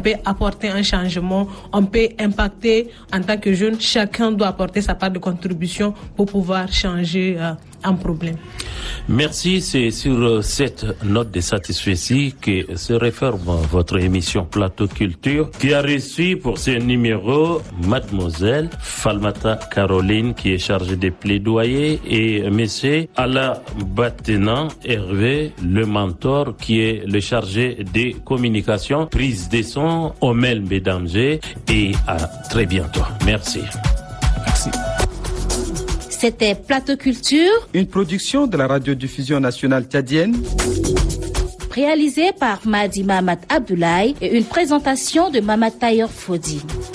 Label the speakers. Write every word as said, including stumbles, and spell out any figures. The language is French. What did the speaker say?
Speaker 1: peut apporter un changement, on peut impacter en tant que jeune. Chacun doit apporter sa part de contribution pour pouvoir changer euh, un problème.
Speaker 2: Merci, c'est sur cette note de satisfaction que se referme votre émission Plateau Culture, qui a reçu pour ce numéro Mademoiselle Falmata Caroline, qui est chargée des plaidoyers, et Monsieur Ala Batena Hervé, le mentor, qui est le chargé des communications, prise de son, Omel Bédamgé, et à très bientôt. Merci.
Speaker 3: Merci.
Speaker 4: C'était Plateau Culture,
Speaker 3: une production de la radiodiffusion nationale tchadienne,
Speaker 4: réalisée par Madi Mahamat Abdoulaye et une présentation de Mamat Tayor Fodi.